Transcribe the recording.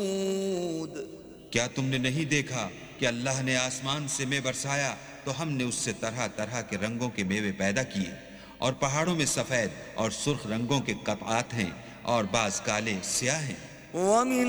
क्या तुमने नहीं देखा कि अल्लाह ने आसमान से मेवे बरसाया तो हमने उससे तरह तरह के रंगों के मेवे पैदा किए, और पहाड़ों में सफेद और सुर्ख रंगों के कतआत हैं और बाज काले स्याह हैं।